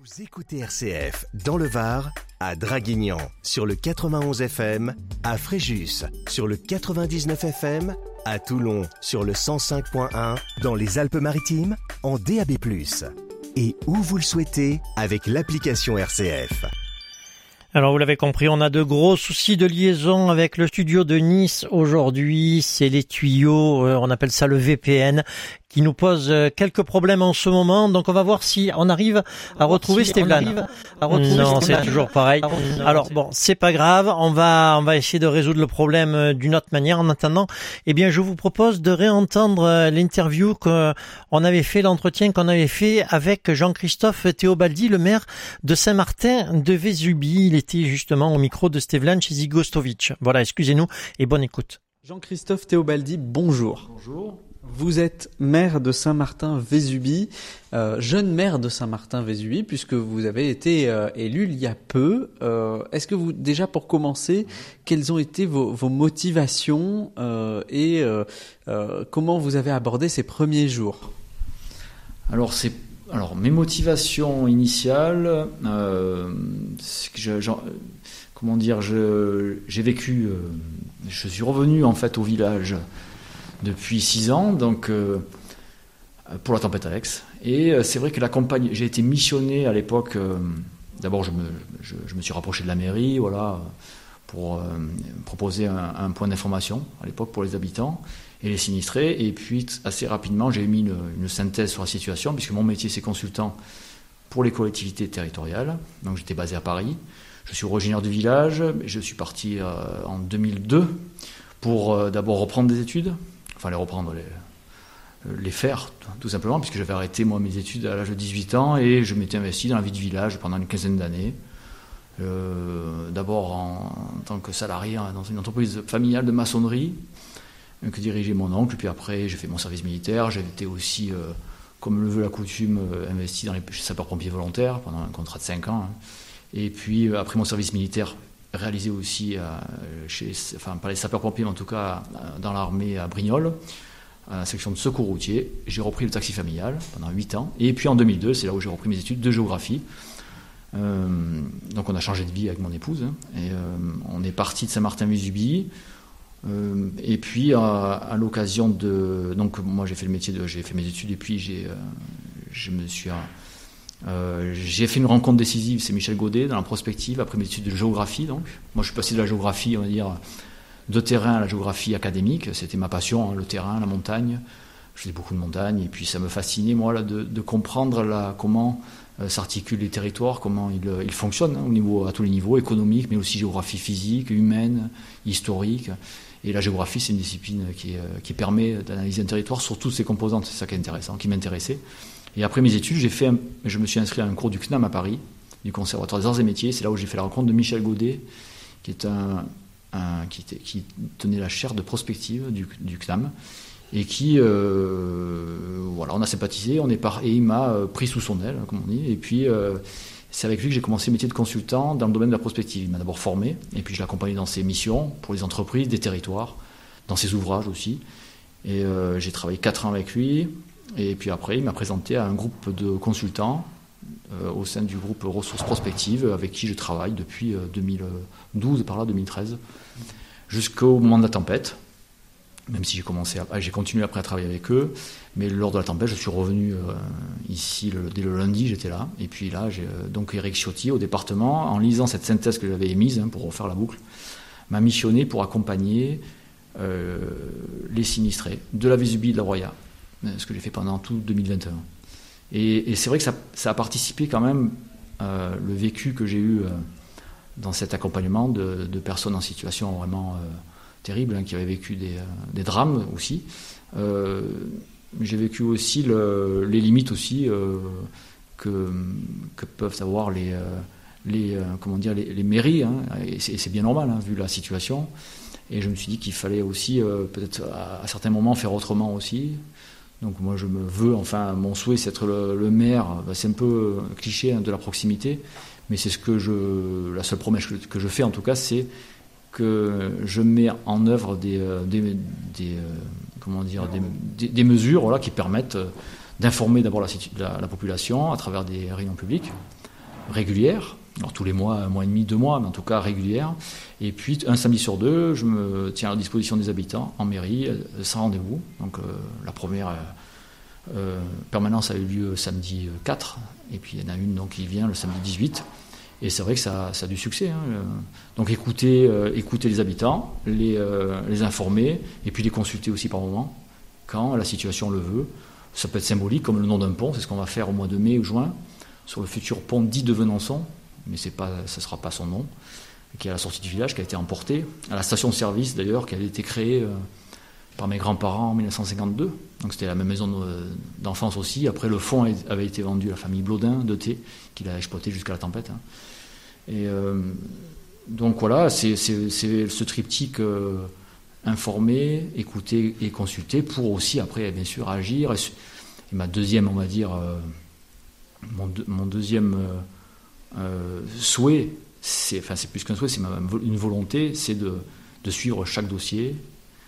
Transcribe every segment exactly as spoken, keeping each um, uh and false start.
Vous écoutez R C F dans le Var, à Draguignan sur le quatre-vingt-onze F M, à Fréjus sur le quatre-vingt-dix-neuf F M, à Toulon sur le cent cinq point un, dans les Alpes-Maritimes en D A B plus, et où vous le souhaitez avec l'application R C F. Alors vous l'avez compris, on a de gros soucis de liaison avec le studio de Nice aujourd'hui. C'est les tuyaux, euh, on appelle ça le V P N, qui nous pose quelques problèmes en ce moment. Donc on va voir si on arrive à retrouver si Stéphane. Non, c'est toujours pareil. Alors bon, c'est pas grave, on va on va essayer de résoudre le problème d'une autre manière. En attendant, eh bien je vous propose de réentendre l'interview qu'on avait fait, l'entretien qu'on avait fait avec Jean-Christophe Théobaldi, le maire de Saint-Martin-de-Vésubie. Il était justement au micro de Stevlan Chizigostovic. Voilà, excusez-nous et bonne écoute. Jean-Christophe Théobaldi, bonjour. Bonjour. Vous êtes maire de Saint-Martin-Vésubie, euh, jeune maire de Saint-Martin-Vésubie, puisque vous avez été euh, élu il y a peu. Euh, est-ce que vous, déjà pour commencer, quelles ont été vos, vos motivations euh, et euh, euh, comment vous avez abordé ces premiers jours ? Alors, c'est, alors mes motivations initiales, euh, c'est que je, genre, comment dire, je, j'ai vécu, euh, je suis revenu en fait au village depuis six ans, donc euh, pour la tempête Alex. Et euh, c'est vrai que la campagne, j'ai été missionné à l'époque. Euh, d'abord, je me, je, je me suis rapproché de la mairie, voilà, pour euh, proposer un, un point d'information à l'époque pour les habitants et les sinistrés. Et puis assez rapidement, j'ai mis une, une synthèse sur la situation, puisque mon métier c'est consultant pour les collectivités territoriales. Donc j'étais basé à Paris. Je suis originaire du village. Je suis parti euh, en deux mille deux pour euh, d'abord reprendre des études. Enfin, les reprendre, les, les faire, tout simplement, puisque j'avais arrêté, moi, mes études à l'âge de dix-huit ans, et je m'étais investi dans la vie du village pendant une quinzaine d'années. Euh, d'abord en, en tant que salarié dans une entreprise familiale de maçonnerie, euh, que dirigeait mon oncle, puis après, j'ai fait mon service militaire. J'ai été aussi, euh, comme le veut la coutume, euh, investi dans les sapeurs-pompiers volontaires pendant un contrat de cinq ans. Hein. Et puis, euh, après mon service militaire, réalisé aussi euh, chez, enfin, par les sapeurs-pompiers, mais en tout cas dans l'armée à Brignoles, à la section de secours routier. J'ai repris le taxi familial pendant huit ans. Et puis en deux mille deux, c'est là où j'ai repris mes études de géographie. Euh, donc on a changé de vie avec mon épouse. Hein, et euh, on est parti de Saint-Martin-Vésubie. Euh, et puis à, à l'occasion de... Donc moi j'ai fait le métier de... J'ai fait mes études et puis j'ai, euh, je me suis... Euh, j'ai fait une rencontre décisive, c'est Michel Godet dans la prospective après mes études de géographie. Donc moi je suis passé de la géographie, on va dire, de terrain à la géographie académique. C'était ma passion, hein, le terrain, la montagne. Je faisais beaucoup de montagne et puis ça me fascinait, moi, là, de, de comprendre là, comment euh, s'articulent les territoires, comment ils, ils fonctionnent, hein, au niveau, à tous les niveaux, économique, mais aussi géographie physique, humaine, historique. Et la géographie, c'est une discipline qui, euh, qui permet d'analyser un territoire sur toutes ses composantes. C'est ça qui est intéressant, qui m'intéressait. Et après mes études, j'ai fait un, je me suis inscrit à un cours du C N A M à Paris, du Conservatoire des Arts et Métiers. C'est là où j'ai fait la rencontre de Michel Godet, qui, est un, un, qui, était, qui tenait la chaire de prospective du, du C N A M, et qui, euh, voilà, on a sympathisé, on est par, et il m'a pris sous son aile, comme on dit. Et puis, euh, c'est avec lui que j'ai commencé le métier de consultant dans le domaine de la prospective. Il m'a d'abord formé, et puis je l'ai accompagné dans ses missions pour les entreprises, des territoires, dans ses ouvrages aussi. Et euh, j'ai travaillé quatre ans avec lui. Et puis après, il m'a présenté à un groupe de consultants euh, au sein du groupe Ressources Prospectives, avec qui je travaille depuis euh, deux mille douze, par là, deux mille treize, jusqu'au moment de la tempête. Même si j'ai commencé, à, j'ai continué après à travailler avec eux, mais lors de la tempête, je suis revenu euh, ici le, dès le lundi, j'étais là. Et puis là, j'ai euh, donc Éric Ciotti au département, en lisant cette synthèse que j'avais émise hein, pour refaire la boucle, m'a missionné pour accompagner euh, les sinistrés de la Vésubie et de la Roya. Ce que j'ai fait pendant tout deux mille vingt et un. Et, et c'est vrai que ça, ça a participé quand même, euh, le vécu que j'ai eu euh, dans cet accompagnement de, de personnes en situation vraiment euh, terrible, hein, qui avaient vécu des, euh, des drames aussi. Euh, j'ai vécu aussi le, les limites aussi euh, que, que peuvent avoir les, euh, les, euh, comment dire, les, les mairies, hein, et, c'est, et c'est bien normal, hein, vu la situation. Et je me suis dit qu'il fallait aussi, euh, peut-être à, à certains moments, faire autrement aussi. Donc moi je me veux, enfin mon souhait c'est d'être le, le maire, c'est un peu cliché hein, de la proximité, mais c'est ce que je, la seule promesse que, que je fais en tout cas, c'est que je mets en œuvre des, des, des comment dire, des, des, des mesures voilà, qui permettent d'informer d'abord la, la, la population à travers des réunions publiques, régulière. Alors tous les mois, un mois et demi, deux mois, mais en tout cas régulière. Et puis un samedi sur deux, je me tiens à la disposition des habitants en mairie, sans rendez-vous. Donc euh, la première euh, euh, permanence a eu lieu samedi quatre, et puis il y en a une donc, qui vient le samedi dix-huit. Et c'est vrai que ça, ça a du succès. Hein. Donc écouter, euh, écouter les habitants, les, euh, les informer, et puis les consulter aussi par moment, quand la situation le veut. Ça peut être symbolique, comme le nom d'un pont, c'est ce qu'on va faire au mois de mai ou juin, sur le futur pont dit de Venançon, mais c'est pas, ça ne sera pas son nom, qui est à la sortie du village, qui a été emporté, à la station-service d'ailleurs, qui avait été créée euh, par mes grands-parents en dix-neuf cent cinquante-deux. Donc c'était la même maison de, d'enfance aussi. Après, le fonds avait été vendu à la famille Blodin de Thé, qui l'a exploité jusqu'à la tempête. Hein. Et euh, donc voilà, c'est, c'est, c'est ce triptyque euh, informer, écouter et consulter, pour aussi après, bien sûr, agir. Et, et ma deuxième, on va dire, euh, mon, de, mon deuxième... Euh, Euh, souhait, c'est, enfin c'est plus qu'un souhait, c'est une volonté, c'est de, de suivre chaque dossier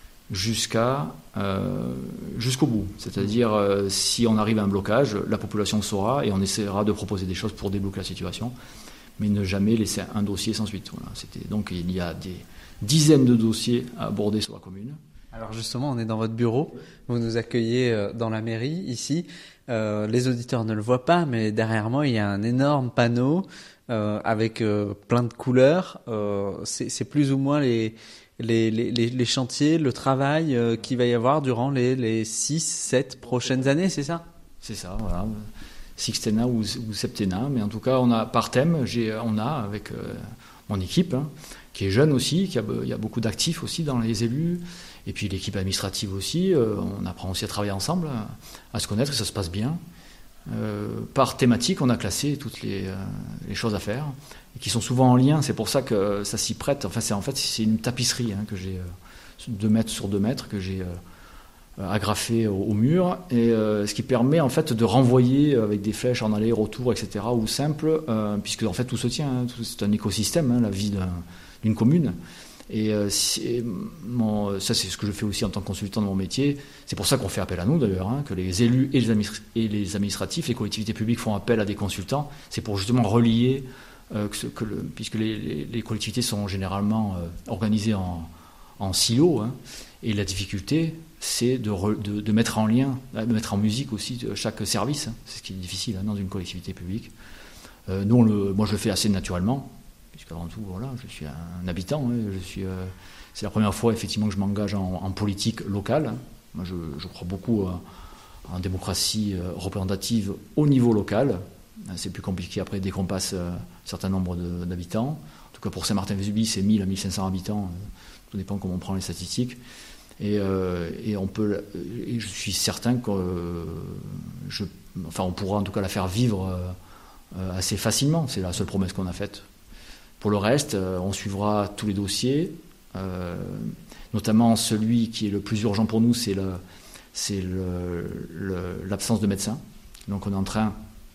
jusqu'à, euh, jusqu'au bout. C'est-à-dire, euh, si on arrive à un blocage, la population saura et on essaiera de proposer des choses pour débloquer la situation, mais ne jamais laisser un dossier sans suite. Voilà. C'était, donc il y a des dizaines de dossiers à aborder sur la commune. Alors justement, on est dans votre bureau, vous nous accueillez dans la mairie, ici. Euh, les auditeurs ne le voient pas, mais derrière moi, il y a un énorme panneau euh, avec euh, plein de couleurs. Euh, c'est, c'est plus ou moins les, les, les, les chantiers, le travail euh, qu'il va y avoir durant les, les six, sept prochaines années, c'est ça ? C'est ça, voilà. Sixtennat ou, ou septennat, mais en tout cas, on a par thème, j'ai, on a avec euh, mon équipe, hein, qui est jeune aussi, qui a, il y a beaucoup d'actifs aussi dans les élus. Et puis l'équipe administrative aussi, euh, on apprend aussi à travailler ensemble, à se connaître, et ça se passe bien. Euh, par thématique, on a classé toutes les, euh, les choses à faire, et qui sont souvent en lien, c'est pour ça que ça s'y prête. Enfin, c'est, en fait, c'est une tapisserie hein, que j'ai, euh, deux mètres sur deux mètres, que j'ai euh, agrafée au, au mur, et euh, ce qui permet en fait de renvoyer avec des flèches en aller-retour, et cetera, ou simple, euh, puisque en fait tout se tient, hein, tout, c'est un écosystème, hein, la vie d'un, d'une commune. Et euh, c'est, mon, ça, c'est ce que je fais aussi en tant que consultant de mon métier. C'est pour ça qu'on fait appel à nous, d'ailleurs, hein, que les élus et les, administ- et les administratifs, les collectivités publiques font appel à des consultants. C'est pour justement relier, euh, que, que le, puisque les, les, les collectivités sont généralement euh, organisées en, en silos. Hein, et la difficulté, c'est de, re, de, de mettre en lien, de mettre en musique aussi chaque service. Hein, c'est ce qui est difficile hein, dans une collectivité publique. Euh, nous, on le, moi, je le fais assez naturellement. Puisqu'avant tout, voilà, je suis un habitant. Hein, je suis, euh, c'est la première fois, effectivement, que je m'engage en, en politique locale. Moi, je, je crois beaucoup euh, en démocratie euh, représentative au niveau local. C'est plus compliqué après dès qu'on passe euh, un certain nombre de, d'habitants. En tout cas, pour Saint-Martin-Vésubie, c'est mille à mille cinq cents habitants. Euh, tout dépend comment on prend les statistiques. Et, euh, et, on peut, et je suis certain que euh, je, enfin, on pourra en tout cas la faire vivre euh, assez facilement. C'est la seule promesse qu'on a faite. Pour le reste, euh, on suivra tous les dossiers, euh, notamment celui qui est le plus urgent pour nous, c'est, le, c'est le, le, l'absence de médecins. Donc on est en train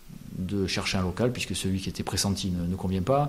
de chercher un local, puisque celui qui était pressenti ne, ne convient pas,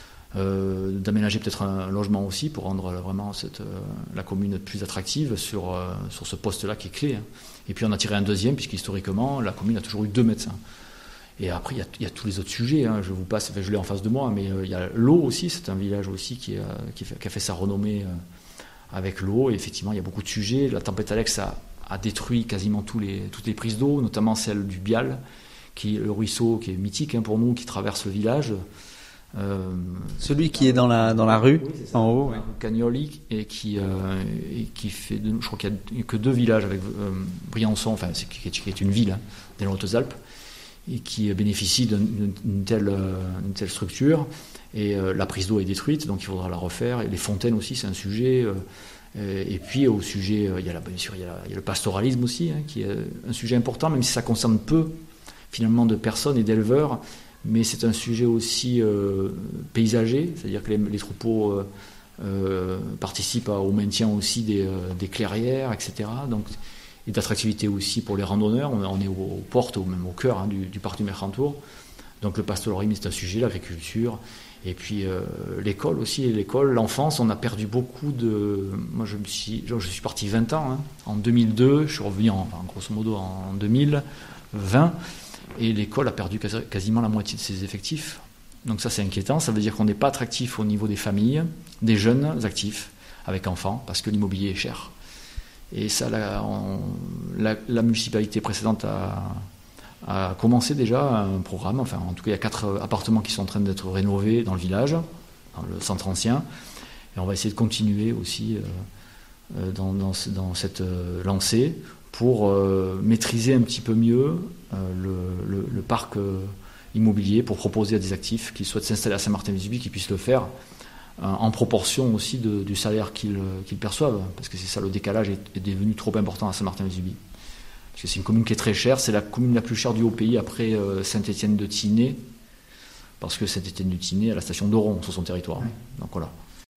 euh, d'aménager peut-être un logement aussi, pour rendre vraiment cette, euh, la commune plus attractive sur, euh, sur ce poste-là qui est clé. Hein. Et puis on a tiré un deuxième, puisqu'historiquement, la commune a toujours eu deux médecins. Et après, il y a, il y a tous les autres sujets. Hein. Je vous passe, enfin, je l'ai en face de moi, mais euh, il y a l'eau aussi. C'est un village aussi qui, euh, qui, fait, qui a fait sa renommée euh, avec l'eau. Et effectivement, il y a beaucoup de sujets. La tempête Alex a, a détruit quasiment tous les, toutes les prises d'eau, notamment celle du Bial, qui le ruisseau qui est mythique hein, pour nous, qui traverse le village. Euh, Celui qui est dans la dans la rue, oui, en haut, ouais. Cagnoli, et qui euh, et qui fait, de, je crois qu'il y a que deux villages avec euh, Briançon, enfin c'est qui est une ville hein, des Hautes-Alpes, et qui bénéficie d'une, d'une, telle, d'une telle structure. Et euh, la prise d'eau est détruite, donc il faudra la refaire. Et les fontaines aussi, c'est un sujet. Euh, et puis au sujet, euh, il y a la, bien sûr, il y a, il y a le pastoralisme aussi, hein, qui est un sujet important, même si ça concerne peu finalement de personnes et d'éleveurs. Mais c'est un sujet aussi euh, paysager, c'est-à-dire que les, les troupeaux euh, euh, participent au maintien aussi des, euh, des clairières, et cetera. Donc, et d'attractivité aussi pour les randonneurs. On, on est aux, aux portes, ou même au cœur hein, du, du parc du Mercantour. Donc le pastoralisme, c'est un sujet, l'agriculture. Et puis euh, l'école aussi, et l'école, l'enfance, on a perdu beaucoup de... Moi, je, me suis, je suis parti vingt ans, hein. En deux mille deux, je suis revenu en, en grosso modo en deux mille vingt, et l'école a perdu quasi, quasiment la moitié de ses effectifs. Donc ça c'est inquiétant, ça veut dire qu'on n'est pas attractif au niveau des familles, des jeunes actifs avec enfants, parce que l'immobilier est cher. Et ça, la, on, la, la municipalité précédente a, a commencé déjà un programme, enfin en tout cas il y a quatre appartements qui sont en train d'être rénovés dans le village, dans le centre ancien, et on va essayer de continuer aussi euh, dans, dans, dans cette euh, lancée pour euh, maîtriser un petit peu mieux euh, le, le, le parc euh, immobilier, pour proposer à des actifs qui souhaitent s'installer à Saint-Martin-Vésubie qu'ils puissent le faire euh, en proportion aussi de, du salaire qu'ils, qu'ils perçoivent, parce que c'est ça, le décalage est, est devenu trop important à Saint-Martin-Vésubie. Parce que c'est une commune qui est très chère, c'est la commune la plus chère du Haut-Pays après euh, Saint-Étienne-de-Tinée, parce que Saint-Étienne-de-Tinée a la station d'Oron sur son territoire. Oui. Donc voilà.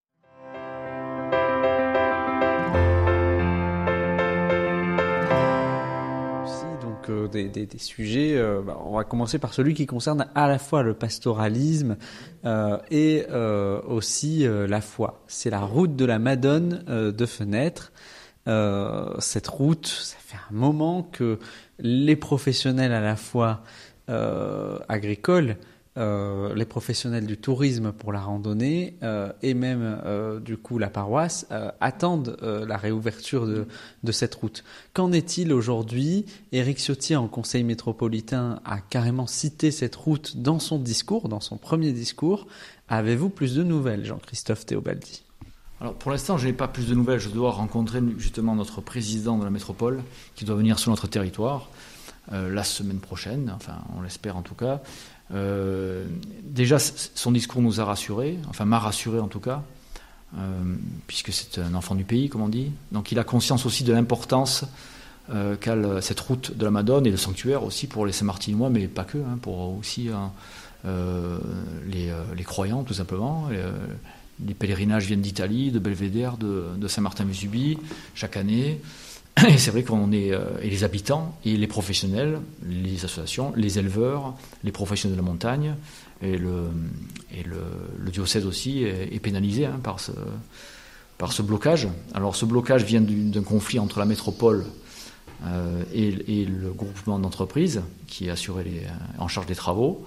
Des, des, des sujets, euh, bah, on va commencer par celui qui concerne à la fois le pastoralisme euh, et euh, aussi euh, la foi. C'est la route de la Madone euh, de Fenêtre. Euh, cette route, ça fait un moment que les professionnels à la fois euh, agricoles, euh, les professionnels du tourisme pour la randonnée euh, et même euh, du coup la paroisse euh, attendent euh, la réouverture de, de cette route. Qu'en est-il aujourd'hui ? Éric Ciotti, en conseil métropolitain, a carrément cité cette route dans son discours, dans son premier discours. Avez-vous plus de nouvelles, Jean-Christophe Théobaldi ? Alors pour l'instant, je n'ai pas plus de nouvelles. Je dois rencontrer justement notre président de la métropole qui doit venir sur notre territoire euh, la semaine prochaine, enfin on l'espère en tout cas. Euh, déjà, son discours nous a rassurés, enfin m'a rassuré en tout cas, euh, puisque c'est un enfant du pays, comme on dit. Donc il a conscience aussi de l'importance euh, qu'a cette route de la Madone et le sanctuaire aussi pour les Saint-Martinois, mais pas que, hein, pour aussi hein, euh, les, euh, les croyants tout simplement. Et, euh, les pèlerinages viennent d'Italie, de Belvédère, de, de Saint-Martin-Vésubie chaque année. Et c'est vrai qu'on est, euh, et les habitants, et les professionnels, les associations, les éleveurs, les professionnels de la montagne, et le, et le, le diocèse aussi est, est pénalisé hein, par, ce, par ce blocage. Alors ce blocage vient du, d'un conflit entre la métropole euh, et, et le groupement d'entreprises qui est assuré les, en charge des travaux.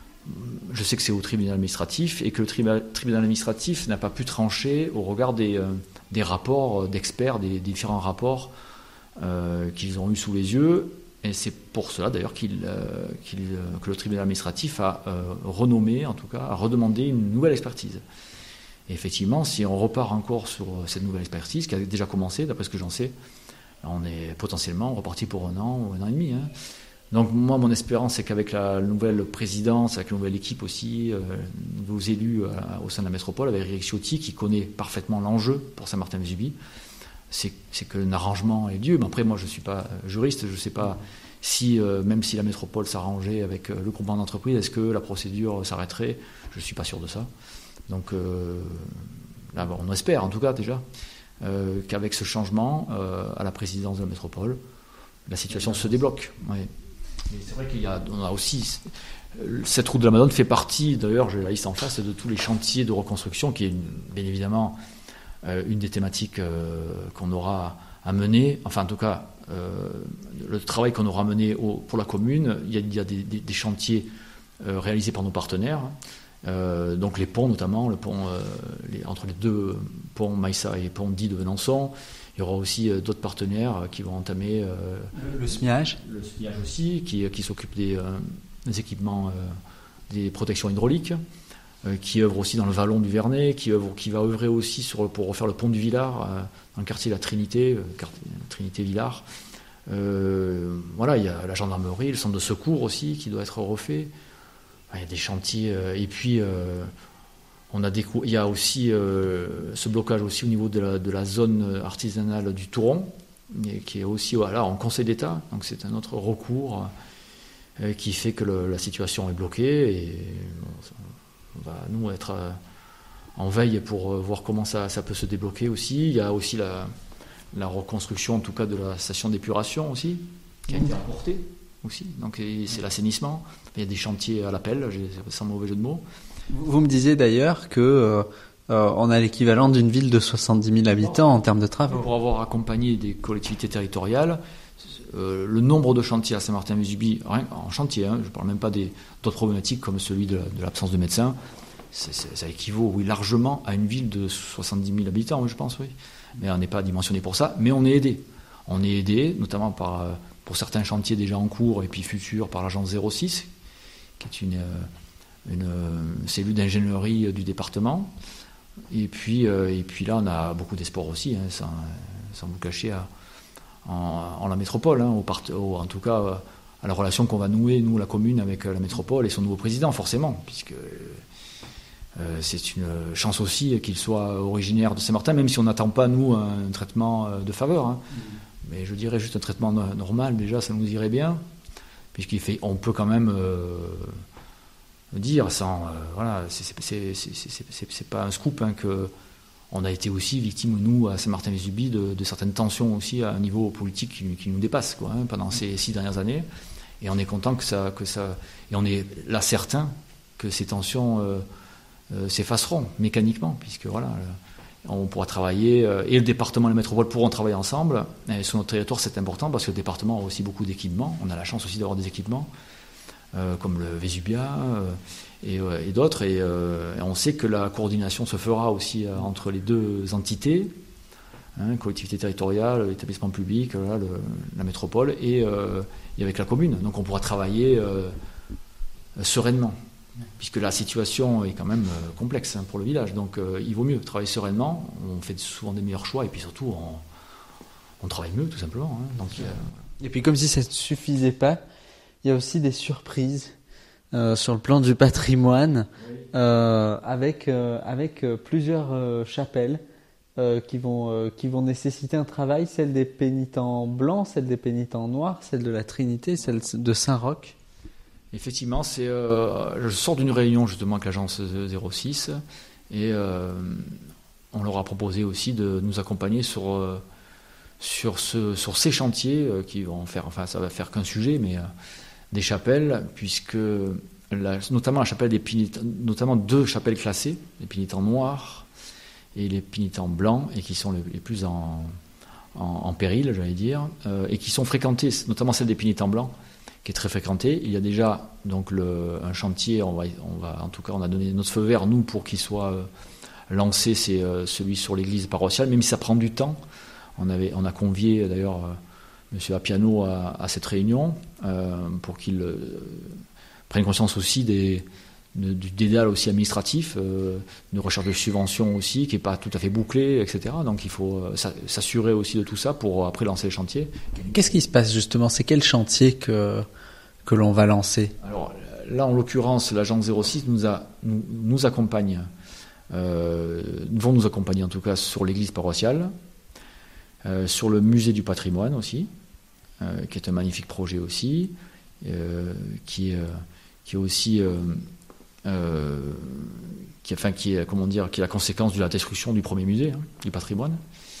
Je sais que c'est au tribunal administratif et que le tribunal, tribunal administratif n'a pas pu trancher au regard des, euh, des rapports d'experts, des, des différents rapports euh, qu'ils ont eu sous les yeux. Et c'est pour cela d'ailleurs qu'il, euh, qu'il, euh, que le tribunal administratif a euh, renommé, en tout cas, a redemandé une nouvelle expertise. Et effectivement, si on repart encore sur cette nouvelle expertise, qui a déjà commencé, d'après ce que j'en sais, on est potentiellement reparti pour un an ou un an et demi. Hein. Donc moi, mon espérance, c'est qu'avec la nouvelle présidence, avec la nouvelle équipe aussi, euh, nouveaux élus euh, au sein de la métropole, avec Éric Ciotti, qui connaît parfaitement l'enjeu pour Saint-Martin-Vésubie, c'est, c'est que l'arrangement ait lieu. Mais après, moi, je ne suis pas juriste, je ne sais pas si, euh, même si la métropole s'arrangeait avec euh, le groupement d'entreprise, est-ce que la procédure s'arrêterait ? Je ne suis pas sûr de ça. Donc euh, là, bon, on espère, en tout cas, déjà, euh, qu'avec ce changement euh, à la présidence de la métropole, la situation se débloque. Ouais. Et c'est vrai qu'il y a, on a aussi cette route de la Madone fait partie, d'ailleurs, j'ai la liste en face, de tous les chantiers de reconstruction, qui est une, bien évidemment euh, une des thématiques euh, qu'on aura à mener. Enfin, en tout cas, euh, le travail qu'on aura mené au, pour la commune, il y a, il y a des, des, des chantiers euh, réalisés par nos partenaires. Euh, donc les ponts, notamment le pont euh, les, entre les deux ponts Maïssa et pont dit de Venançon. Il y aura aussi euh, d'autres partenaires qui vont entamer euh, le S M I A G, le S M I A G aussi, qui, qui s'occupe des, euh, des équipements, euh, des protections hydrauliques, euh, qui œuvre aussi dans le vallon du Vernet, qui, œuvre, qui va œuvrer aussi sur, pour refaire le pont du Villard, euh, dans le quartier de la Trinité, euh, quartier, Trinité Villard. Euh, voilà, il y a la gendarmerie, le centre de secours aussi, qui doit être refait. Il y a des chantiers, euh, et puis euh, on a décou- il y a aussi euh, ce blocage aussi au niveau de la, de la zone artisanale du Touron, et qui est aussi voilà, en Conseil d'État, donc c'est un autre recours euh, qui fait que le, la situation est bloquée, et on va nous être euh, en veille pour euh, voir comment ça, ça peut se débloquer aussi. Il y a aussi la, la reconstruction en tout cas de la station d'épuration aussi, qui a été apportée aussi, donc c'est l'assainissement. Il y a des chantiers à l'appel, sans mauvais jeu de mots. Vous me disiez d'ailleurs que euh, euh, on a l'équivalent d'une ville de soixante-dix mille habitants en termes de travaux. Pour avoir accompagné des collectivités territoriales, euh, le nombre de chantiers à Saint-Martin-Vésubie, rien en chantier, hein, je ne parle même pas des, d'autres problématiques comme celui de, de l'absence de médecins, c'est, c'est, ça équivaut oui, largement à une ville de soixante-dix mille habitants, je pense, oui. Mais on n'est pas dimensionné pour ça, mais on est aidé. On est aidé, notamment par, pour certains chantiers déjà en cours et puis futurs par l'agence zéro six, qui est une, une cellule d'ingénierie du département. Et puis, et puis là, on a beaucoup d'espoir aussi, hein, sans, sans vous cacher, à, en, en la métropole, hein, au part, au, en tout cas à la relation qu'on va nouer, nous, la commune, avec la métropole et son nouveau président, forcément, puisque euh, c'est une chance aussi qu'il soit originaire de Saint-Martin, même si on n'attend pas, nous, un, un traitement de faveur. Hein. Mmh. Mais je dirais juste un traitement normal, déjà, ça nous irait bien, puisqu'il fait, on peut quand même euh, dire, sans, euh, voilà, c'est, c'est, c'est, c'est, c'est, c'est, c'est pas un scoop, hein, que on a été aussi victime, nous, à Saint-Martin-Vésubie, de, de certaines tensions aussi à un niveau politique qui, qui nous dépasse, quoi, hein, pendant ces six dernières années. Et on est content que ça, que ça, et on est là certain que ces tensions euh, euh, s'effaceront mécaniquement, puisque voilà, on pourra travailler, euh, et le département et la métropole pourront travailler ensemble. Et sur notre territoire, c'est important parce que le département a aussi beaucoup d'équipements. On a la chance aussi d'avoir des équipements, euh, comme le Vésubia euh, et, euh, et d'autres. Et, euh, et on sait que la coordination se fera aussi euh, entre les deux entités, hein, collectivité territoriale, établissement public, voilà, le, la métropole, et, euh, et avec la commune. Donc on pourra travailler euh, sereinement, puisque la situation est quand même euh, complexe, hein, pour le village. Donc euh, il vaut mieux travailler sereinement, on fait souvent des meilleurs choix, et puis surtout on, on travaille mieux, tout simplement. Hein. Donc, euh... Et puis comme si ça ne suffisait pas, il y a aussi des surprises euh, sur le plan du patrimoine, oui. euh, avec, euh, avec euh, plusieurs euh, chapelles euh, qui, vont, euh, qui vont nécessiter un travail, celle des pénitents blancs, celle des pénitents noirs, celle de la Trinité, celle de Saint-Roch. Effectivement, c'est, euh, je sors d'une réunion justement avec l'agence zéro six et euh, on leur a proposé aussi de nous accompagner sur, euh, sur, ce, sur ces chantiers euh, qui vont faire, enfin ça va faire qu'un sujet, mais euh, des chapelles, puisque la, notamment la chapelle des pénitents, notamment deux chapelles classées, les pénitents noirs et les pénitents blancs, et qui sont les, les plus en, en, en péril, j'allais dire, euh, et qui sont fréquentées, notamment celle des pénitents blancs, qui est très fréquenté. Il y a déjà donc le, un chantier, on va, on va, en tout cas on a donné notre feu vert, nous, pour qu'il soit euh, lancé, c'est euh, celui sur l'église paroissiale, même si ça prend du temps. On, avait, on a convié d'ailleurs euh, M. Appiano à, à cette réunion euh, pour qu'il euh, prenne conscience aussi des, de, du dédale aussi administratif, euh, de recherche de subventions aussi, qui n'est pas tout à fait bouclé, et cetera. Donc il faut euh, s'assurer aussi de tout ça pour après lancer le chantier. Qu'est-ce qui se passe justement ? C'est quel chantier que, que l'on va lancer ? Alors là, en l'occurrence, l'agence zéro six nous, a, nous, nous accompagne, euh, vont nous accompagner en tout cas sur l'église paroissiale, euh, sur le musée du patrimoine aussi, euh, qui est un magnifique projet aussi, euh, qui, euh, qui est aussi... Euh, Euh, qui, enfin, qui, est, comment dire, qui est la conséquence de la destruction du premier musée, hein, du patrimoine.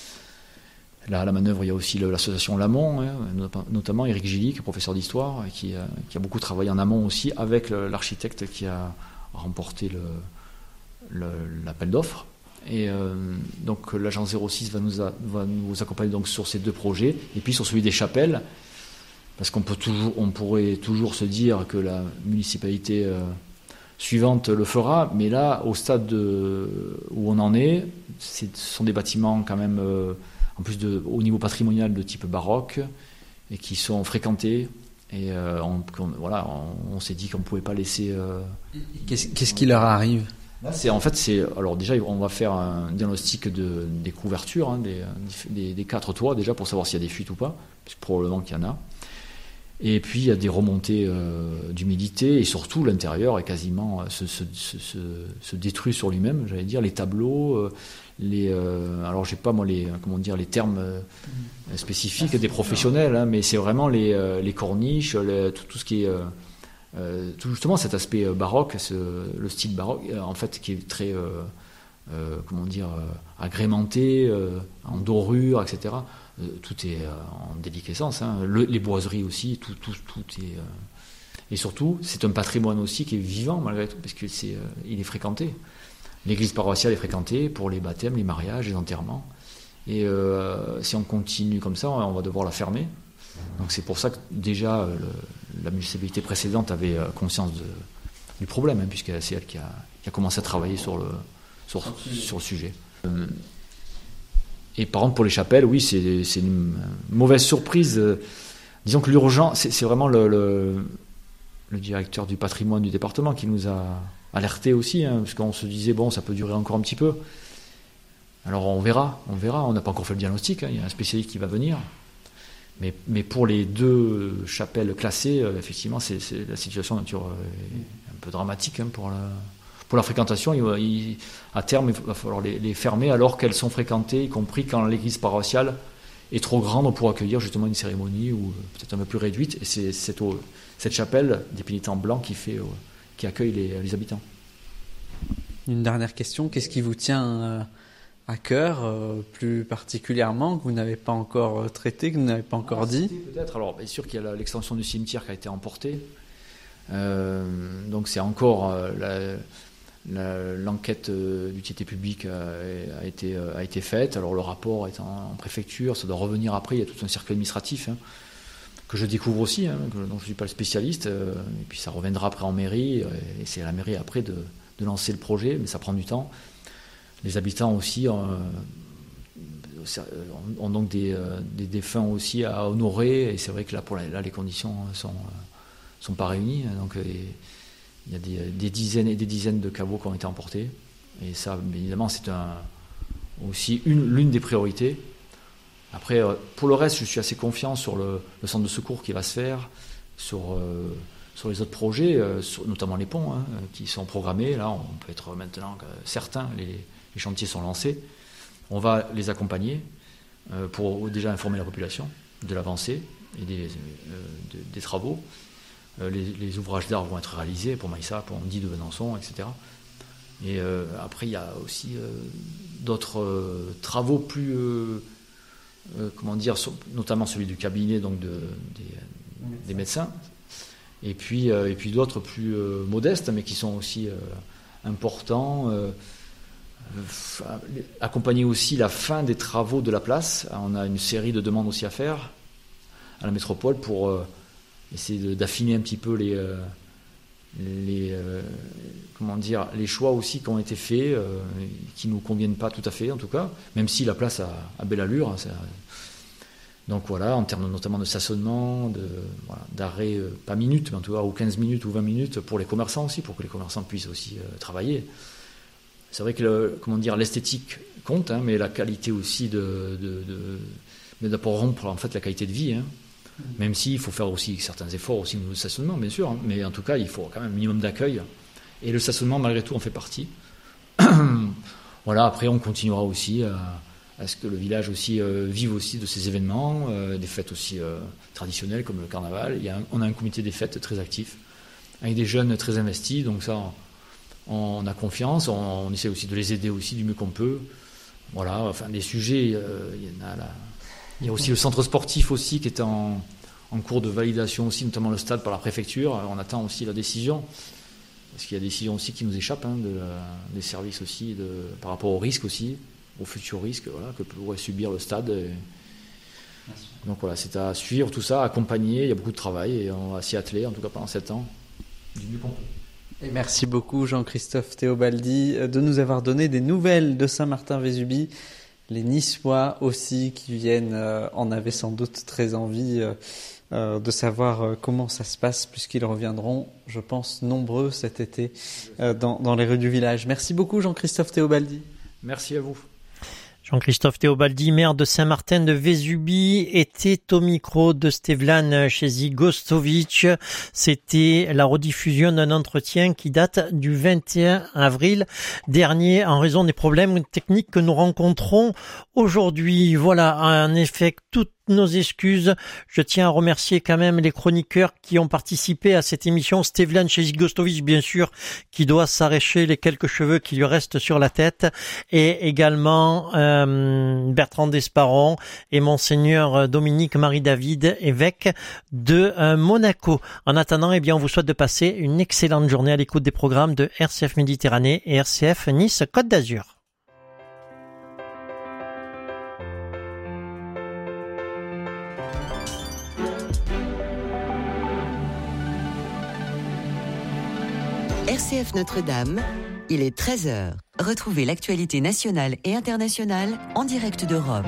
Là, à la manœuvre, il y a aussi le, l'association Lamont, hein, notamment Éric Gilly, qui est professeur d'histoire, et qui, euh, qui a beaucoup travaillé en amont aussi avec le, l'architecte qui a remporté le, le, l'appel d'offres. Et euh, donc l'agence zéro six va nous, a, va nous accompagner donc sur ces deux projets, et puis sur celui des chapelles, parce qu'on peut toujours, on pourrait toujours se dire que la municipalité euh, suivante le fera, mais là, au stade de, où on en est, c'est, ce sont des bâtiments quand même, euh, en plus de, au niveau patrimonial de type baroque, et qui sont fréquentés. Et euh, on, on, voilà, on, on s'est dit qu'on ne pouvait pas laisser... Euh, qu'est-ce, qu'est-ce qui leur arrive ? Là, c'est, en fait, c'est, alors déjà, on va faire un diagnostic de, des couvertures, hein, des, des, des quatre toits, déjà, pour savoir s'il y a des fuites ou pas, puisque probablement qu'il y en a. Et puis il y a des remontées euh, d'humidité, et surtout l'intérieur est quasiment se, se, se, se détruit sur lui-même, j'allais dire, les tableaux, euh, les euh, alors j'ai pas moi les comment dire les termes euh, spécifiques des professionnels, hein, mais c'est vraiment les, euh, les corniches, les, tout, tout ce qui est euh, euh, tout justement cet aspect baroque, ce, le style baroque en fait qui est très euh, euh, comment dire euh, agrémenté euh, en dorure, et cetera. Tout est en déliquescence, hein. Le, les boiseries aussi, tout, tout, tout est. Euh... Et surtout, c'est un patrimoine aussi qui est vivant malgré tout, parce que c'est, euh, il est fréquenté. L'église paroissiale est fréquentée pour les baptêmes, les mariages, les enterrements. Et euh, si on continue comme ça, on va devoir la fermer. Donc c'est pour ça que déjà le, la municipalité précédente avait conscience de, du problème, hein, puisque c'est elle qui a, qui a commencé à travailler sur le, sur, sur le sujet. Et par contre pour les chapelles, oui, c'est, c'est une mauvaise surprise. Disons que l'urgent, c'est, c'est vraiment le, le, le directeur du patrimoine du département qui nous a alerté aussi, hein, parce qu'on se disait bon, ça peut durer encore un petit peu. Alors on verra, on verra. On n'a pas encore fait le diagnostic. Hein, il y a un spécialiste qui va venir. Mais, mais pour les deux chapelles classées, euh, effectivement, c'est, c'est la situation nature euh, est un peu dramatique, hein, pour la pour la fréquentation. Il, il, à terme, il va falloir les, les fermer alors qu'elles sont fréquentées, y compris quand l'église paroissiale est trop grande pour accueillir justement une cérémonie ou peut-être un peu plus réduite. Et c'est cette, cette chapelle des pénitents blancs qui fait, qui accueille les, les habitants. Une dernière question, qu'est-ce qui vous tient à cœur, euh, plus particulièrement, que vous n'avez pas encore traité, que vous n'avez pas encore ah, dit? Peut-être. Alors, bien sûr qu'il y a l'extension du cimetière qui a été emportée. Euh, donc, c'est encore euh, la, la, l'enquête euh, d'utilité publique a, a, été, euh, a été faite. Alors, le rapport est en, en préfecture, ça doit revenir après. Il y a tout un circuit administratif, hein, que je découvre aussi, hein, que, dont je ne suis pas le spécialiste. Euh, et puis, ça reviendra après en mairie. Et c'est à la mairie après de, de lancer le projet, mais ça prend du temps. Les habitants aussi euh, ont donc des, euh, des défunts aussi à honorer, et c'est vrai que là, pour la, là les conditions sont, euh, sont pas réunies. Donc il y a des, des dizaines et des dizaines de caveaux qui ont été emportés, et ça, évidemment, c'est un, aussi une, l'une des priorités. Après, euh, pour le reste, je suis assez confiant sur le, le centre de secours qui va se faire, sur euh, sur les autres projets, euh, sur, notamment les ponts, hein, qui sont programmés. Là, on peut être maintenant euh, certains, les Les chantiers sont lancés. On va les accompagner euh, pour déjà informer la population de l'avancée et des, euh, de, des travaux. Euh, les, les ouvrages d'art vont être réalisés pour Maïssa, pour Andy de Venançon, et cetera. Et euh, après, il y a aussi euh, d'autres euh, travaux plus, euh, euh, comment dire, notamment celui du cabinet, donc de, des, des médecins. Et puis, euh, et puis d'autres plus euh, modestes, mais qui sont aussi euh, importants. Euh, accompagner aussi la fin des travaux de la place. On a une série de demandes aussi à faire à la métropole pour euh, essayer de, d'affiner un petit peu les, euh, les, euh, comment dire, les choix aussi qui ont été faits, euh, qui ne nous conviennent pas tout à fait en tout cas, même si la place a, a belle allure. Hein, ça, donc voilà, en termes notamment de stationnement, de, voilà, d'arrêt, euh, pas minutes, mais en tout cas, ou quinze minutes ou vingt minutes pour les commerçants aussi, pour que les commerçants puissent aussi euh, travailler. C'est vrai que le, comment dire, l'esthétique compte, hein, mais la qualité aussi de, de, de, de, de pour rompre en fait la qualité de vie. Hein. Mmh. Même s'il faut faire aussi certains efforts aussi au niveau du stationnement, bien sûr, hein, mais en tout cas, il faut quand même un minimum d'accueil. Et le stationnement, malgré tout, en fait partie. Voilà. Après, on continuera aussi à, à ce que le village aussi euh, vive aussi de ces événements, euh, des fêtes aussi euh, traditionnelles comme le carnaval. Il y a un, on a un comité des fêtes très actif, avec des jeunes très investis, donc ça. On a confiance, on, on essaie aussi de les aider aussi du mieux qu'on peut. Voilà, enfin des sujets, euh, il y en a là. Il y a aussi le centre sportif aussi qui est en, en cours de validation aussi, notamment le stade par la préfecture. On attend aussi la décision, parce qu'il y a des décisions aussi qui nous échappent, hein, de la, des services aussi, de, par rapport aux risques aussi, aux futurs risques, voilà, que pourrait subir le stade. Et donc voilà, c'est à suivre tout ça, accompagner. Il y a beaucoup de travail et on va s'y atteler, en tout cas pendant sept ans, du mieux qu'on peut. Et merci beaucoup Jean-Christophe Théobaldi de nous avoir donné des nouvelles de Saint-Martin-Vésubie. Les Niçois aussi qui viennent euh, en avaient sans doute très envie euh, euh, de savoir euh, comment ça se passe, puisqu'ils reviendront, je pense, nombreux cet été euh, dans, dans les rues du village. Merci beaucoup Jean-Christophe Théobaldi. Merci à vous. Jean-Christophe Théobaldi, maire de Saint-Martin de Vésubie, était au micro de Stevlan Chezigostovic. C'était la rediffusion d'un entretien qui date du vingt et un avril dernier en raison des problèmes techniques que nous rencontrons aujourd'hui. Voilà, en effet, toutes nos excuses. Je tiens à remercier quand même les chroniqueurs qui ont participé à cette émission. Stevlan Chezigostovic, bien sûr, qui doit s'arracher les quelques cheveux qui lui restent sur la tête, et également euh, Bertrand Desparon et Monseigneur Dominique Marie-David, évêque de euh, Monaco. En attendant, eh bien, on vous souhaite de passer une excellente journée à l'écoute des programmes de R C F Méditerranée et R C F Nice Côte d'Azur. R C F Notre-Dame, il est treize heures. Retrouvez l'actualité nationale et internationale en direct de Rome.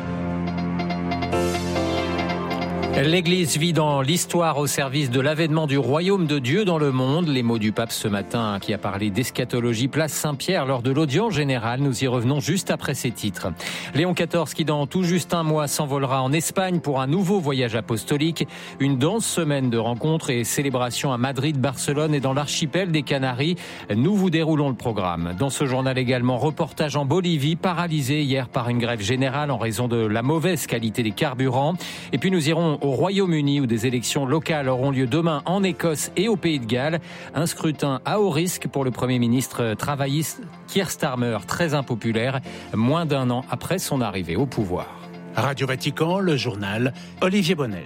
L'Église vit dans l'histoire au service de l'avènement du royaume de Dieu dans le monde. Les mots du pape ce matin qui a parlé d'eschatologie place Saint-Pierre lors de l'audience générale. Nous y revenons juste après ces titres. Léon quatorze qui dans tout juste un mois s'envolera en Espagne pour un nouveau voyage apostolique. Une dense semaine de rencontres et célébrations à Madrid, Barcelone et dans l'archipel des Canaries. Nous vous déroulons le programme. Dans ce journal également, reportage en Bolivie, paralysé hier par une grève générale en raison de la mauvaise qualité des carburants. Et puis nous irons au Royaume-Uni où des élections locales auront lieu demain en Écosse et au Pays de Galles. Un scrutin à haut risque pour le Premier ministre travailliste Keir Starmer, très impopulaire, moins d'un an après son arrivée au pouvoir. Radio Vatican, le journal, Olivier Bonnel.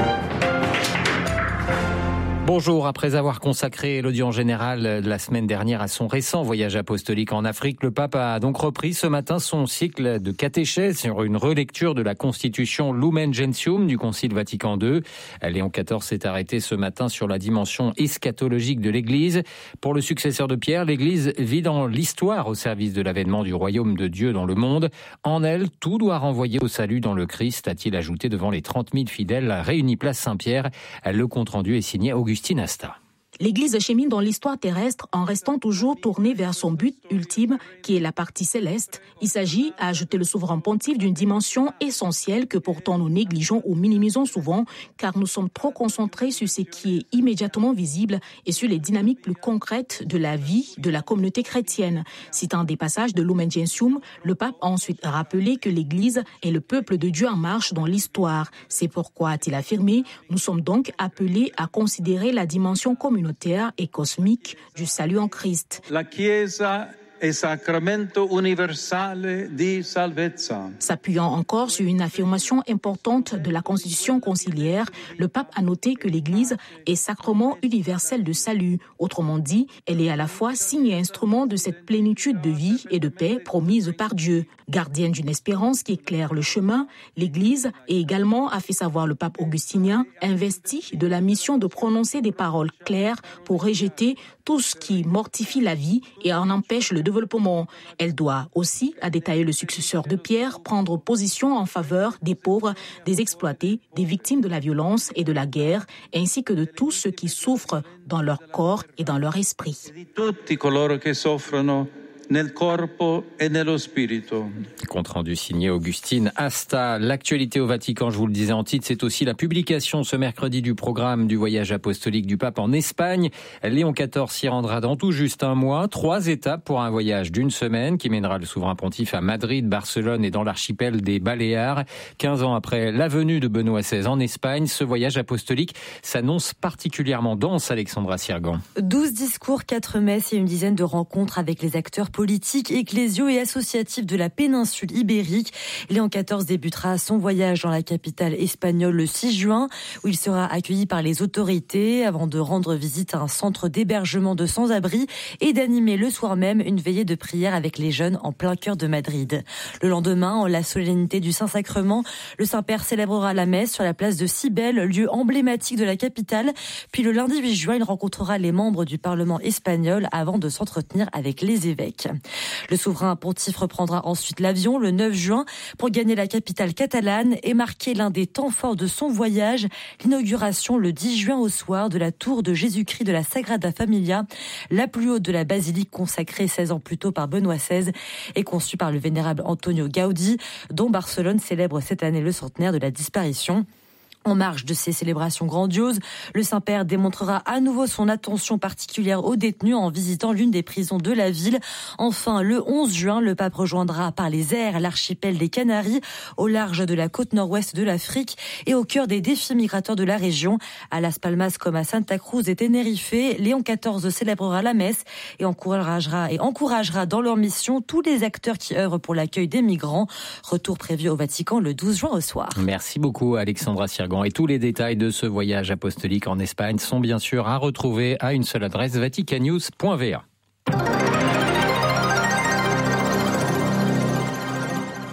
Bonjour, après avoir consacré l'audience générale de la semaine dernière à son récent voyage apostolique en Afrique, le pape a donc repris ce matin son cycle de catéchèse sur une relecture de la constitution Lumen Gentium du Concile Vatican deux. Léon quatorze s'est arrêté ce matin sur la dimension eschatologique de l'Église. Pour le successeur de Pierre, l'Église vit dans l'histoire au service de l'avènement du royaume de Dieu dans le monde. En elle, tout doit renvoyer au salut dans le Christ, a-t-il ajouté devant les trente mille fidèles réunis place Saint-Pierre. Le compte-rendu est signé Augustin Asta. L'Église chemine dans l'histoire terrestre en restant toujours tournée vers son but ultime, qui est la partie céleste. Il s'agit, a ajouté le souverain pontife, d'une dimension essentielle que pourtant nous négligeons ou minimisons souvent, car nous sommes trop concentrés sur ce qui est immédiatement visible et sur les dynamiques plus concrètes de la vie de la communauté chrétienne. Citant des passages de Lumen Gentium, le pape a ensuite rappelé que l'Église est le peuple de Dieu en marche dans l'histoire. C'est pourquoi, a-t-il affirmé, nous sommes donc appelés à considérer la dimension communautaire et cosmique du salut en Christ. La Chiesa è sacramento universale di salvezza. S'appuyant encore sur une affirmation importante de la constitution conciliaire, le pape a noté que l'Église est sacrement universel de salut. Autrement dit, elle est à la fois signe et instrument de cette plénitude de vie et de paix promise par Dieu. Gardienne d'une espérance qui éclaire le chemin, l'Église, et également, a fait savoir le pape augustinien, investie de la mission de prononcer des paroles claires pour rejeter tout ce qui mortifie la vie et en empêche le développement. Elle doit aussi, a détaillé le successeur de Pierre, prendre position en faveur des pauvres, des exploités, des victimes de la violence et de la guerre, ainsi que de tous ceux qui souffrent dans leur corps et dans leur esprit. Tutti coloro che soffrono nel corpo e nello spirito. Compte rendu signé Augustine Asta. L'actualité au Vatican, je vous le disais en titre, c'est aussi la publication ce mercredi du programme du voyage apostolique du pape en Espagne. Léon quatorze s'y rendra dans tout juste un mois. Trois étapes pour un voyage d'une semaine qui mènera le souverain pontife à Madrid, Barcelone et dans l'archipel des Baléares. quinze ans après la venue de Benoît seize en Espagne, ce voyage apostolique s'annonce particulièrement dense, Alexandra Sirgan. douze discours, quatre messes et une dizaine de rencontres avec les acteurs politiques, ecclésiaux et associatifs de la péninsule ibérique. Léon quatorze débutera son voyage dans la capitale espagnole le six juin, où il sera accueilli par les autorités avant de rendre visite à un centre d'hébergement de sans-abri et d'animer le soir même une veillée de prière avec les jeunes en plein cœur de Madrid. Le lendemain, en la solennité du Saint-Sacrement, le Saint-Père célébrera la messe sur la place de Cibelle, lieu emblématique de la capitale. Puis le lundi huit juin, il rencontrera les membres du Parlement espagnol avant de s'entretenir avec les évêques. Le souverain pontife reprendra ensuite l'avion le neuf juin pour gagner la capitale catalane et marquer l'un des temps forts de son voyage, l'inauguration le dix juin au soir de la tour de Jésus-Christ de la Sagrada Familia, la plus haute de la basilique consacrée seize ans plus tôt par Benoît seize et conçue par le vénérable Antonio Gaudí, dont Barcelone célèbre cette année le centenaire de la disparition. En marge de ces célébrations grandioses, le Saint-Père démontrera à nouveau son attention particulière aux détenus en visitant l'une des prisons de la ville. Enfin, le onze juin, le pape rejoindra par les airs l'archipel des Canaries, au large de la côte nord-ouest de l'Afrique et au cœur des défis migrateurs de la région. À Las Palmas comme à Santa Cruz et Tenerife, Léon quatorze célébrera la messe et encouragera, et encouragera dans leur mission tous les acteurs qui œuvrent pour l'accueil des migrants. Retour prévu au Vatican le douze juin au soir. Merci beaucoup Alexandra Sirgan. Et tous les détails de ce voyage apostolique en Espagne sont bien sûr à retrouver à une seule adresse, vaticanews point v a.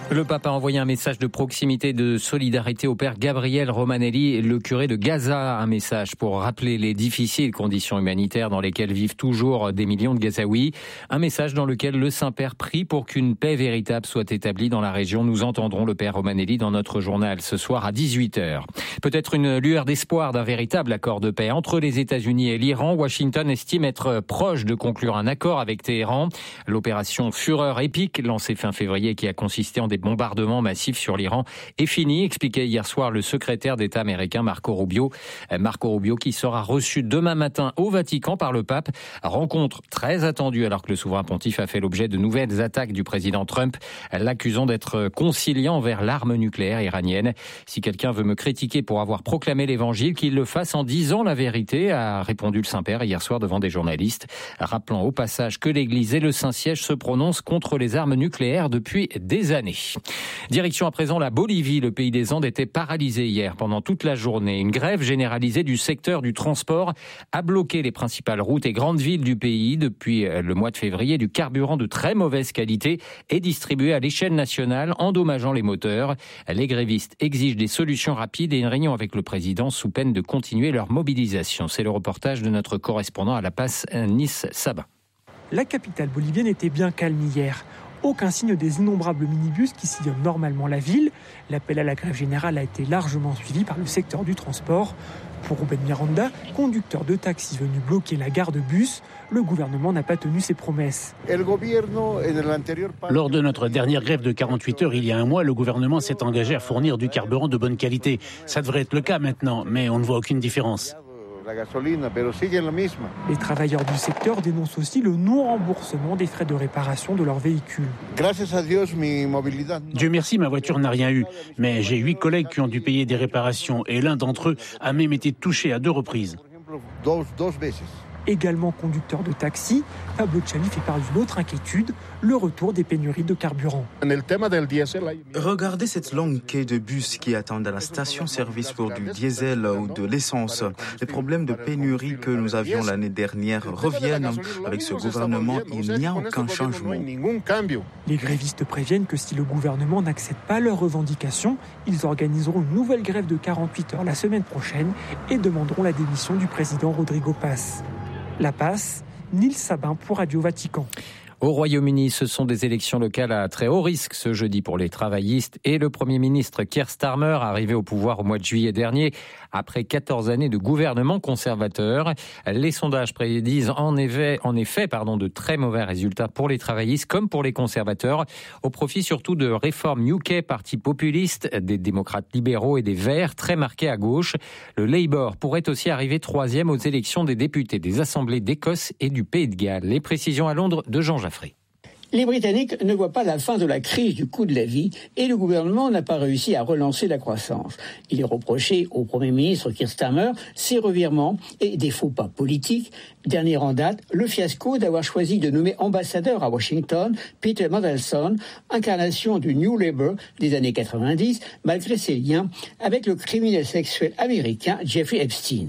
Le pape a envoyé un message de proximité, de solidarité au père Gabriel Romanelli, le curé de Gaza. Un message pour rappeler les difficiles conditions humanitaires dans lesquelles vivent toujours des millions de Gazaouis. Un message dans lequel le Saint-Père prie pour qu'une paix véritable soit établie dans la région. Nous entendrons le père Romanelli dans notre journal ce soir à dix-huit heures. Peut-être une lueur d'espoir d'un véritable accord de paix entre les États-Unis et l'Iran. Washington estime être proche de conclure un accord avec Téhéran. L'opération Fureur épique, lancée fin février, qui a consisté en des bombardements massifs sur l'Iran, est fini, expliquait hier soir le secrétaire d'État américain Marco Rubio. Marco Rubio qui sera reçu demain matin au Vatican par le pape. Rencontre très attendue alors que le souverain pontife a fait l'objet de nouvelles attaques du président Trump, l'accusant d'être conciliant vers l'arme nucléaire iranienne. Si quelqu'un veut me critiquer pour avoir proclamé l'évangile, qu'il le fasse en disant la vérité, a répondu le Saint-Père hier soir devant des journalistes, rappelant au passage que l'Église et le Saint-Siège se prononcent contre les armes nucléaires depuis des années. Direction à présent la Bolivie. Le pays des Andes était paralysé hier pendant toute la journée. Une grève généralisée du secteur du transport a bloqué les principales routes et grandes villes du pays. Depuis le mois de février, du carburant de très mauvaise qualité est distribué à l'échelle nationale, endommageant les moteurs. Les grévistes exigent des solutions rapides et une réunion avec le président sous peine de continuer leur mobilisation. C'est le reportage de notre correspondant à La Paz, Nice Sabin. La capitale bolivienne était bien calme hier. Aucun signe des innombrables minibus qui sillonnent normalement la ville. L'appel à la grève générale a été largement suivi par le secteur du transport. Pour Ruben Miranda, conducteur de taxi venu bloquer la gare de bus, le gouvernement n'a pas tenu ses promesses. Lors de notre dernière grève de quarante-huit heures, il y a un mois, le gouvernement s'est engagé à fournir du carburant de bonne qualité. Ça devrait être le cas maintenant, mais on ne voit aucune différence. Les travailleurs du secteur dénoncent aussi le non-remboursement des frais de réparation de leurs véhicules. Dieu merci, ma voiture n'a rien eu. Mais j'ai huit collègues qui ont dû payer des réparations et l'un d'entre eux a même été touché à deux reprises. Également conducteur de taxi, Pablo Chali fait part d'une autre inquiétude, le retour des pénuries de carburant. Regardez cette longue quai de bus qui attendent à la station-service pour du diesel ou de l'essence. Les problèmes de pénurie que nous avions l'année dernière reviennent. Avec ce gouvernement, il n'y a aucun changement. Les grévistes préviennent que si le gouvernement n'accepte pas leurs revendications, ils organiseront une nouvelle grève de quarante-huit heures la semaine prochaine et demanderont la démission du président Rodrigo Paz. La Paz, Nils Sabin pour Radio Vatican. Au Royaume-Uni, ce sont des élections locales à très haut risque ce jeudi pour les travaillistes et le Premier ministre Keir Starmer, arrivé au pouvoir au mois de juillet dernier, après quatorze années de gouvernement conservateur. Les sondages prédisent en effet, en effet pardon, de très mauvais résultats pour les travaillistes comme pour les conservateurs, au profit surtout de Reform U K, parti populiste, des démocrates libéraux et des Verts, très marqués à gauche. Le Labour pourrait aussi arriver troisième aux élections des députés des assemblées d'Écosse et du Pays de Galles. Les précisions à Londres de Jean Jaffré. Les Britanniques ne voient pas la fin de la crise du coût de la vie et le gouvernement n'a pas réussi à relancer la croissance. Il est reproché au Premier ministre Keir Starmer ses revirements et des faux pas politiques. Dernier en date, le fiasco d'avoir choisi de nommer ambassadeur à Washington Peter Mandelson, incarnation du New Labour des années quatre-vingt-dix, malgré ses liens avec le criminel sexuel américain Jeffrey Epstein.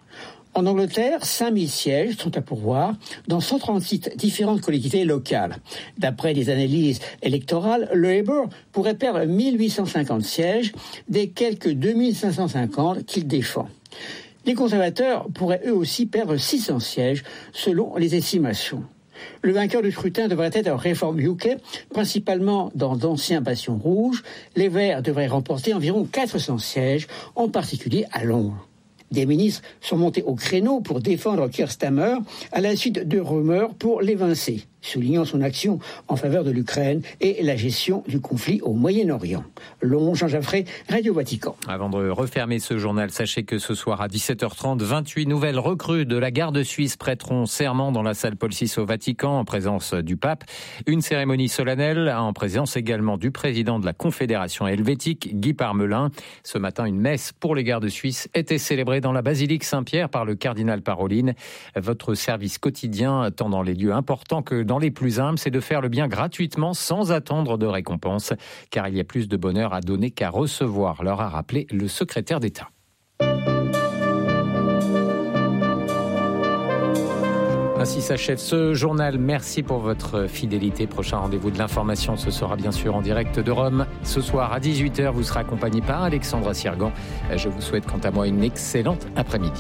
En Angleterre, cinq mille sièges sont à pourvoir dans cent trente-six différentes collectivités locales. D'après les analyses électorales, le Labour pourrait perdre mille huit cent cinquante sièges des quelques deux mille cinq cent cinquante qu'il défend. Les conservateurs pourraient eux aussi perdre six cents sièges selon les estimations. Le vainqueur du scrutin devrait être Reform U K, principalement dans d'anciens bastions rouges. Les Verts devraient remporter environ quatre cents sièges, en particulier à Londres. Des ministres sont montés au créneau pour défendre Keir Starmer à la suite de rumeurs pour l'évincer, soulignant son action en faveur de l'Ukraine et la gestion du conflit au Moyen-Orient. Long, Jean Jaffré, Radio Vatican. Avant de refermer ce journal, sachez que ce soir à dix-sept heures trente, vingt-huit nouvelles recrues de la garde suisse prêteront serment dans la salle Paul six au Vatican en présence du pape. Une cérémonie solennelle en présence également du président de la Confédération helvétique, Guy Parmelin. Ce matin, une messe pour les gardes suisses était célébrée dans la basilique Saint-Pierre par le cardinal Parolin. Votre service quotidien, tant dans les lieux importants que dans les plus humbles, c'est de faire le bien gratuitement sans attendre de récompense, car il y a plus de bonheur à donner qu'à recevoir, leur a rappelé le secrétaire d'État. Ainsi s'achève ce journal. Merci pour votre fidélité. Prochain rendez-vous de l'information, ce sera bien sûr en direct de Rome. Ce soir à dix-huit heures, vous serez accompagné par Alexandra Sirgan. Je vous souhaite quant à moi une excellente après-midi.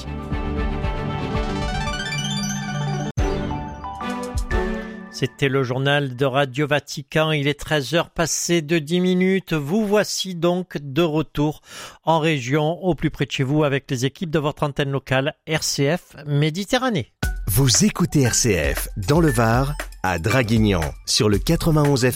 C'était le journal de Radio Vatican. Il est treize heures passées de dix minutes. Vous voici donc de retour en région, au plus près de chez vous, avec les équipes de votre antenne locale R C F Méditerranée. Vous écoutez R C F dans le Var, à Draguignan, sur le quatre-vingt-onze F M.